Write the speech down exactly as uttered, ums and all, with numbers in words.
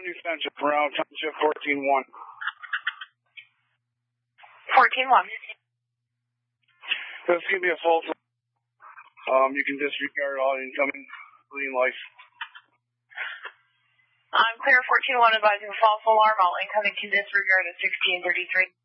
Extension, Brown Township, fourteen one. fourteen one. This is going to be a false. Um, you can disregard all incoming green lights. I'm clear fourteen one advising false alarm. All incoming can disregard at sixteen thirty-three.